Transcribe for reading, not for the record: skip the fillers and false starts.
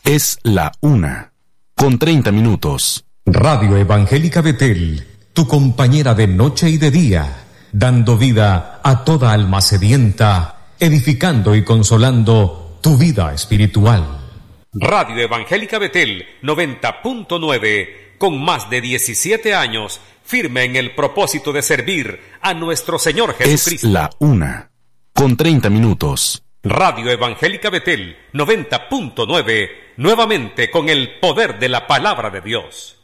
Es la 1:30. Radio Evangélica Betel, tu compañera de noche y de día, dando vida a toda alma sedienta, edificando y consolando tu vida espiritual. Radio Evangélica Betel 90.9, con más de 17 años, firme en el propósito de servir a nuestro Señor Jesucristo. Es la 1:30. Radio Evangélica Betel 90.9, nuevamente con el poder de la palabra de Dios.